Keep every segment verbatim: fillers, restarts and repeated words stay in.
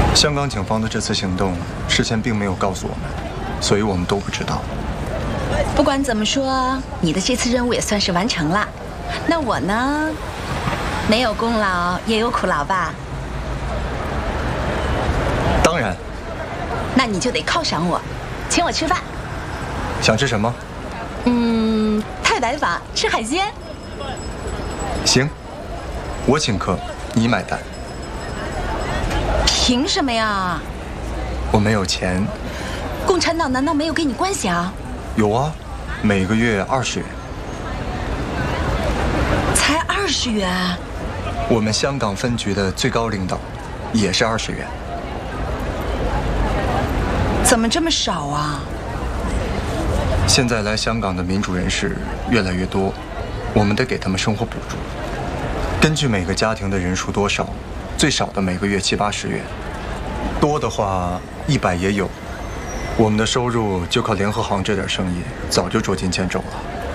香港警方的这次行动事先并没有告诉我们，所以我们都不知道。 不管怎么说，你的这次任务也算是完成了。那我呢？没有功劳也有苦劳吧？ 当然。 那你就得犒赏我，请我吃饭。 想吃什么？ 嗯，太白坊吃海鲜。 行，我请客，你买单。 凭什么呀？ 我没有钱。 共产党难道没有给你关辖？ 有啊，每个月二十元。 才二十元？ 我们香港分局的最高领导也是二十元。 怎么这么少啊？ 现在来香港的民主人士越来越多，我们得给他们生活补助。根据每个家庭的人数多少，最少的每个月七八十元，多的话一百也有。我们的收入就靠联合行这点生意，早就捉襟见肘了。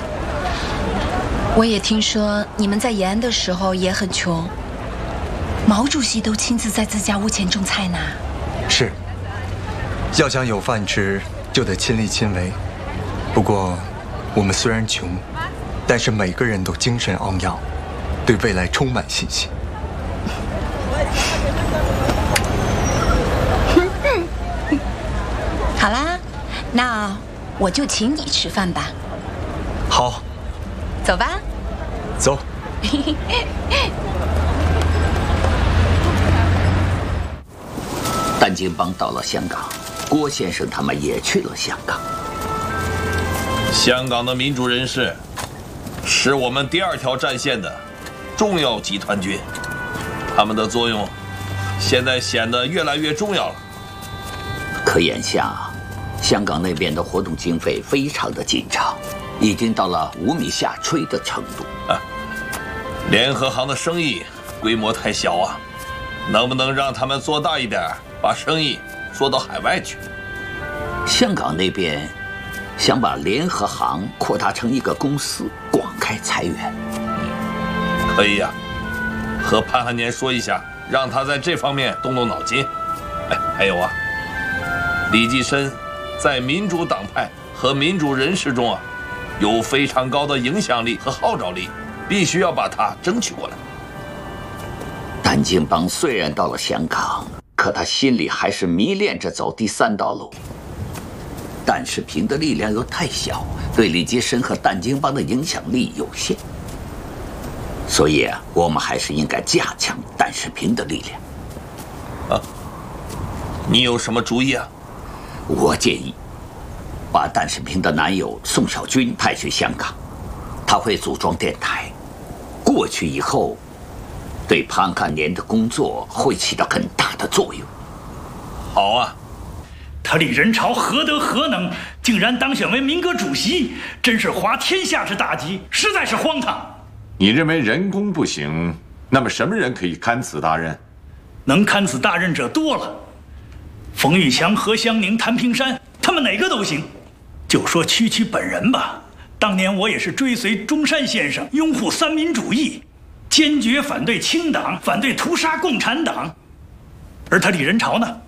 我也听说你们在延安的时候也很穷，毛主席都亲自在自家屋前种菜呢。 是，要想有饭吃，就得亲力亲为。不过，我们虽然穷，但是每个人都精神昂扬，对未来充满信心。 好啦，那我就请你吃饭吧。 好， 走吧。 走。 单金邦到了香港，郭先生他们也去了香港。 香港的民主人士是我们第二条战线的重要集团军，他们的作用现在显得越来越重要了。 可眼下，香港那边的活动经费非常的紧张，已经到了无米下炊的程度。 啊，联合行的生意规模太小啊，能不能让他们做大一点，把生意做到海外去？ 香港那边想把联合行扩大成一个公司，广开财源。 可以呀、啊，和潘汉年说一下，让他在这方面动动脑筋。哎，还有啊，李济深在民主党派和民主人士中啊，有非常高的影响力和号召力，必须要把他争取过来。 单金邦虽然到了香港，可他心里还是迷恋着走第三道路。单世平的力量又太小，对李济深和单金邦的影响力有限，所以啊，我们还是应该加强单世平的力量。 啊，你有什么主意啊？ 我建议把单世平的男友宋小军派去香港，他会组装电台，过去以后对潘汉年的工作会起到很大的作用。 好啊。 他李仁潮何德何能，竟然当选为民革主席，真是滑天下之大稽，实在是荒唐。 你认为人工不行，那么什么人可以堪此大任？ 能堪此大任者多了，冯玉祥、何香凝、谭平山，他们哪个都行。就说区区本人吧，当年我也是追随中山先生，拥护三民主义，坚决反对清党，反对屠杀共产党。而他李仁潮呢，